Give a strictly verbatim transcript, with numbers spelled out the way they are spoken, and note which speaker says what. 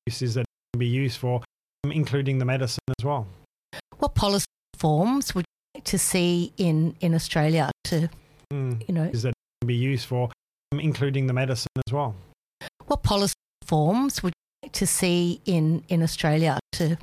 Speaker 1: uses that can be used for, um, including the medicine as well.
Speaker 2: What policy reforms would you like to see in, in Australia to,
Speaker 1: mm.
Speaker 2: you know,
Speaker 1: is that can be used for, um, including the medicine as well?
Speaker 2: What policy reforms would you like to see in, in Australia to